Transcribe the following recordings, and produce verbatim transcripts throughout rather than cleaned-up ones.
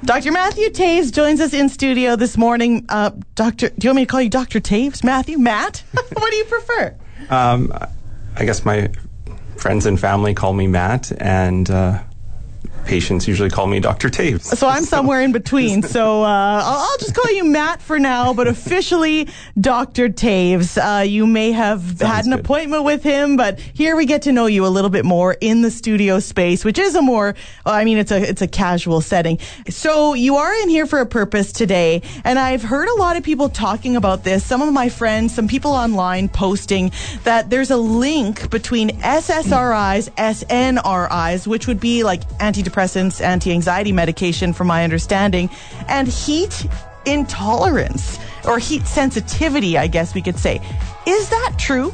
Doctor Matthew Taves joins us in studio this morning. Uh, Doctor, do you want me to call you Doctor Taves? Matthew? Matt? What do you prefer? Um, I guess my friends and family call me Matt, and uh, patients usually call me Doctor Taves. So I'm somewhere in between. So uh, I'll, I'll just call you Matt for now, but officially Doctor Taves. Uh, you may have Sounds had an good. appointment with him, but here we get to know you a little bit more in the studio space, which is a more, well, I mean, it's a it's a casual setting. So you are in here for a purpose today, and I've heard a lot of people talking about this. Some of my friends, some people online posting that there's a link between S S R Is, S N R Is, which would be like antidepressants, anti-anxiety medication from my understanding, and heat intolerance or heat sensitivity, I guess we could say. Is that true?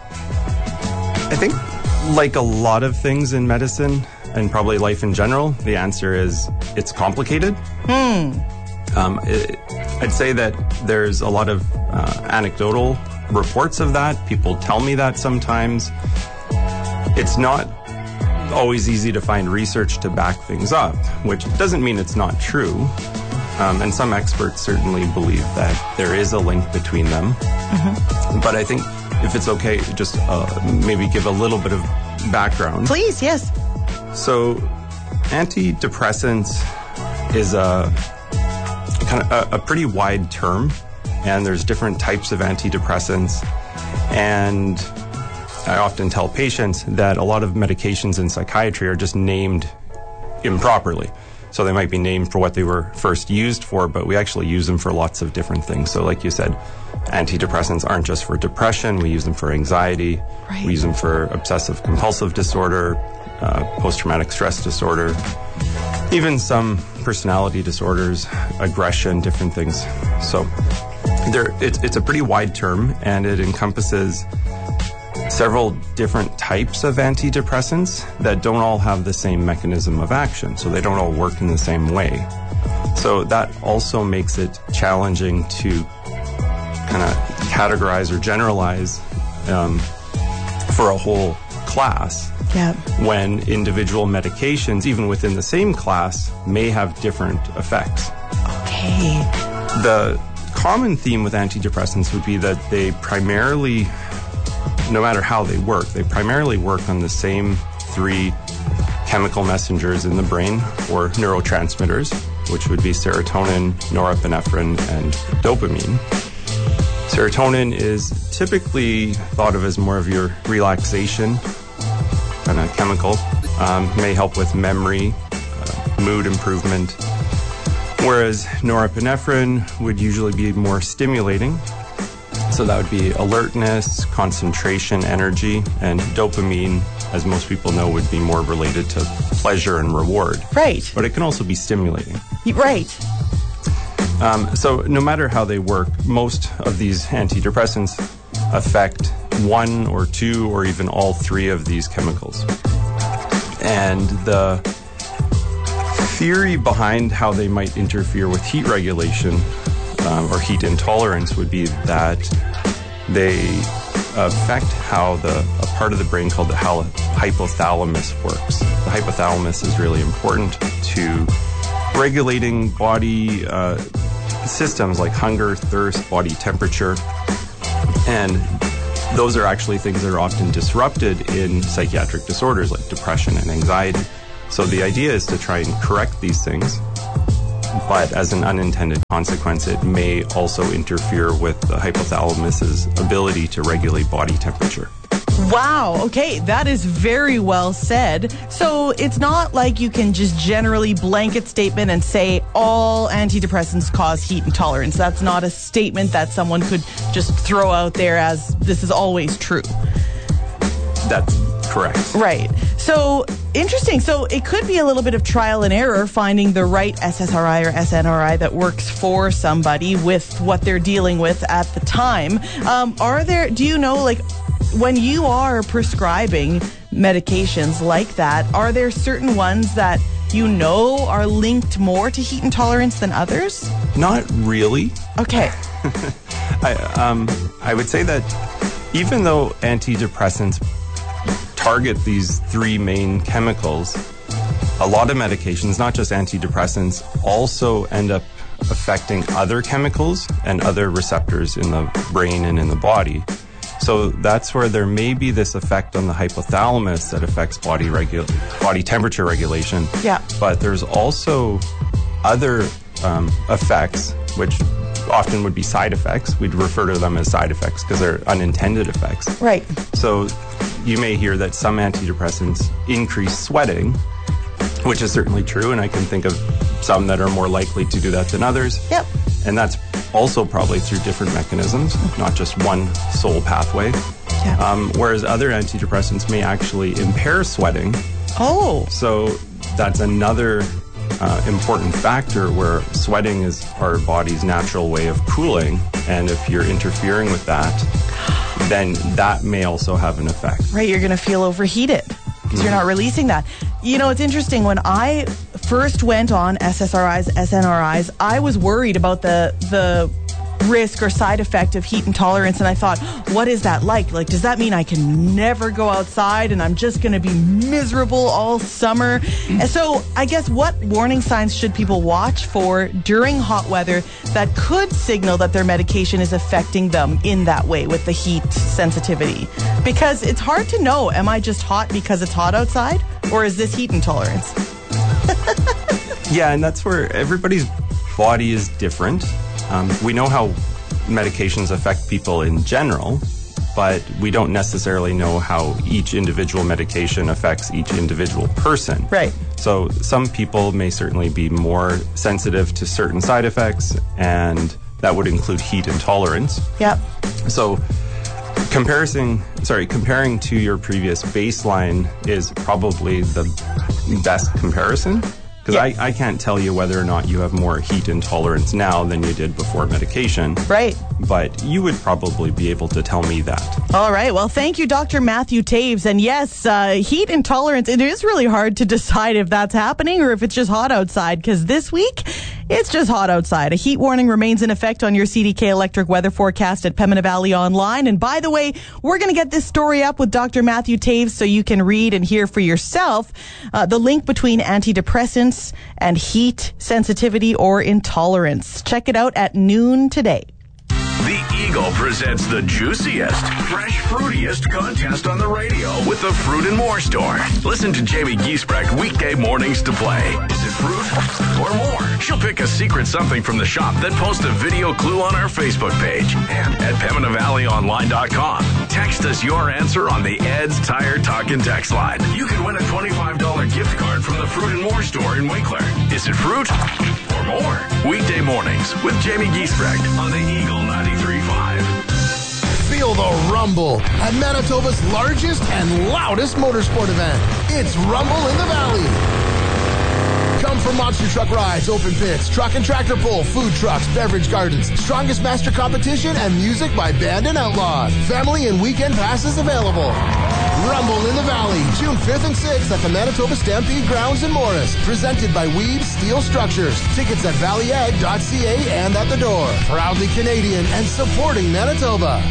I think like a lot of things in medicine and probably life in general, the answer is it's complicated. Hmm. Um, it, I'd say that there's a lot of uh, anecdotal reports of that. People tell me that sometimes. It's not always easy to find research to back things up, which doesn't mean it's not true. Um, and some experts certainly believe that there is a link between them. Mm-hmm. But I think if it's okay, just uh, maybe give a little bit of background. Please, yes. So antidepressants is a kind of a, a pretty wide term, and there's different types of antidepressants. And I often tell patients that a lot of medications in psychiatry are just named improperly. So they might be named for what they were first used for, but we actually use them for lots of different things. So like you said, antidepressants aren't just for depression. We use them for anxiety. Right. We use them for obsessive compulsive disorder, uh, post-traumatic stress disorder, even some personality disorders, aggression, different things. So there, it's, it's a pretty wide term, and it encompasses several different types of antidepressants that don't all have the same mechanism of action, so they don't all work in the same way. So that also makes it challenging to kind of categorize or generalize um, for a whole class. Yeah. When individual medications, even within the same class, may have different effects. Okay. The common theme with antidepressants would be that they primarily, no matter how they work, they primarily work on the same three chemical messengers in the brain, or neurotransmitters, which would be serotonin, norepinephrine, and dopamine. Serotonin is typically thought of as more of your relaxation kind of chemical. Um, may help with memory, uh, mood improvement, whereas norepinephrine would usually be more stimulating. So that would be alertness, concentration, energy, and dopamine, as most people know, would be more related to pleasure and reward. Right. But it can also be stimulating. Right. Um, so no matter how they work, most of these antidepressants affect one or two or even all three of these chemicals. And the theory behind how they might interfere with heat regulation Um, or heat intolerance would be that they affect how the a part of the brain called the hypothalamus works. The hypothalamus is really important to regulating body uh, systems like hunger, thirst, body temperature, and those are actually things that are often disrupted in psychiatric disorders like depression and anxiety. So the idea is to try and correct these things, but as an unintended consequence, it may also interfere with the hypothalamus's ability to regulate body temperature. Wow. Okay, that is very well said. So it's not like you can just generally blanket statement and say all antidepressants cause heat intolerance. That's not a statement that someone could just throw out there as this is always true. That's correct. Right. So interesting. So it could be a little bit of trial and error finding the right S S R I or S N R I that works for somebody with what they're dealing with at the time. Um, are there, do you know, like, when you are prescribing medications like that, are there certain ones that you know are linked more to heat intolerance than others? Not really. Okay. I, um, I would say that even though antidepressants target these three main chemicals, a lot of medications, not just antidepressants, also end up affecting other chemicals and other receptors in the brain and in the body. So that's where there may be this effect on the hypothalamus that affects body regu- body temperature regulation. Yeah. But there's also other um, effects, which often would be side effects. We'd refer to them as side effects because they're unintended effects. Right. So you may hear that some antidepressants increase sweating, which is certainly true, and I can think of some that are more likely to do that than others. Yep. And that's also probably through different mechanisms, not just one sole pathway. Yeah. Um, whereas other antidepressants may actually impair sweating. Oh. So that's another uh, important factor where sweating is our body's natural way of cooling. And if you're interfering with that, then that may also have an effect. Right, you're going to feel overheated because you're not releasing that. You know, it's interesting. When I first went on S S R Is, S N R Is, I was worried about the the risk or side effect of heat intolerance, and I thought, what is that like? Like, does that mean I can never go outside and I'm just going to be miserable all summer? And so I guess what warning signs should people watch for during hot weather that could signal that their medication is affecting them in that way with the heat sensitivity? Because it's hard to know, am I just hot because it's hot outside, or is this heat intolerance? Yeah, and that's where everybody's body is different. Um, we know how medications affect people in general, but we don't necessarily know how each individual medication affects each individual person. Right. So some people may certainly be more sensitive to certain side effects, and that would include heat intolerance. Yep. So comparison, sorry, comparing to your previous baseline is probably the best comparison. Because Yes. I, I can't tell you whether or not you have more heat intolerance now than you did before medication. Right. But you would probably be able to tell me that. All right. Well, thank you, Doctor Matthew Taves. And yes, uh, heat intolerance, it is really hard to decide if that's happening or if it's just hot outside, because this week, it's just hot outside. A heat warning remains in effect on your C D K electric weather forecast at Pembina Valley Online. And by the way, we're going to get this story up with Doctor Matthew Taves so you can read and hear for yourself uh, the link between antidepressants and heat sensitivity or intolerance. Check it out at noon today. The Eagle presents the juiciest, fresh, fruitiest contest on the radio with the Fruit and More Store. Listen to Jamie Giesbrecht weekday mornings to play. Is it fruit or more? She'll pick a secret something from the shop, then post a video clue on our Facebook page and at Pembina Valley Online dot com. Text us your answer on the Ed's Tire Talkin' text line. You can win a twenty-five dollars gift card from the Fruit and More Store in Winkler. Is it fruit or more? Weekday mornings with Jamie Giesbrecht on the Eagle ninety-three point five. Feel the rumble at Manitoba's largest and loudest motorsport event. It's Rumble in the Valley. Come for monster truck rides, open pits, truck and tractor pull, food trucks, beverage gardens, strongest master competition, and music by Band and Outlaws. Family and weekend passes available. Rumble in the Valley, June fifth and sixth at the Manitoba Stampede Grounds in Morris. Presented by Weed Steel Structures. Tickets at valley ag dot c a and at the door. Proudly Canadian and supporting Manitoba.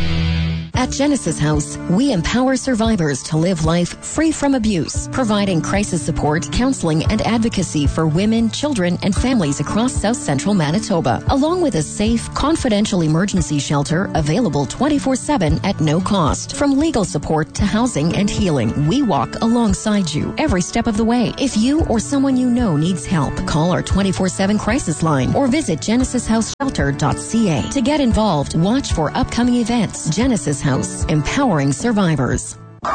At Genesis House, we empower survivors to live life free from abuse, providing crisis support, counseling, and advocacy for women, children, and families across South Central Manitoba, along with a safe, confidential emergency shelter available twenty-four seven at no cost. From legal support to housing and healing, we walk alongside you every step of the way. If you or someone you know needs help, call our twenty-four seven crisis line or visit genesis house shelter dot c a. To get involved, watch for upcoming events. Genesis House, empowering survivors.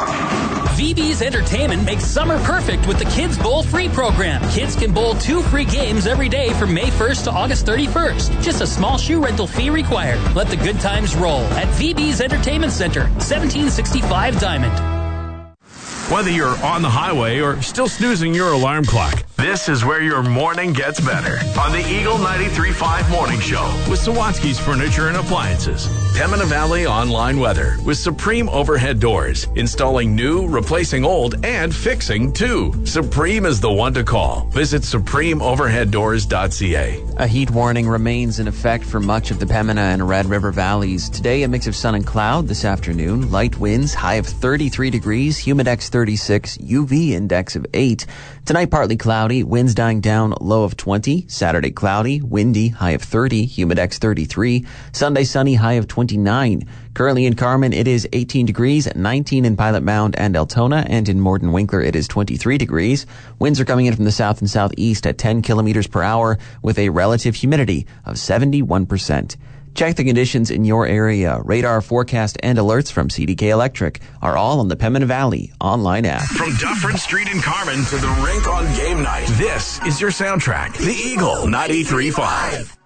V B's Entertainment makes summer perfect with the Kids Bowl free program. Kids can bowl two free games every day from May first to August thirty-first. Just a small shoe rental fee required. Let the good times roll at V B's Entertainment Center, seventeen sixty-five Diamond. Whether you're on the highway or still snoozing your alarm clock, This is where your morning gets better on the Eagle ninety-three point five Morning Show with Sawatsky's Furniture and Appliances. Pembina Valley Online Weather with Supreme Overhead Doors. Installing new, replacing old, and fixing too. Supreme is the one to call. Visit supreme overhead doors dot c a. A heat warning remains in effect for much of the Pembina and Red River valleys. Today, a mix of sun and cloud. This afternoon, light winds, high of thirty-three degrees, humidex thirty-six, U V index of eight. Tonight, partly cloudy, winds dying down, low of twenty. Saturday, cloudy, windy, high of thirty, humidex thirty-three. Sunday, sunny, high of twenty-nine. Currently in Carmen, it is eighteen degrees, nineteen in Pilot Mound and Altona, and in Morden Winkler, it is twenty-three degrees. Winds are coming in from the south and southeast at ten kilometers per hour with a relative humidity of seventy-one percent. Check the conditions in your area. Radar forecast and alerts from C D K Electric are all on the Pembina Valley online app. From Dufferin Street in Carmen to the rink on game night, this is your soundtrack, the Eagle ninety-three point five.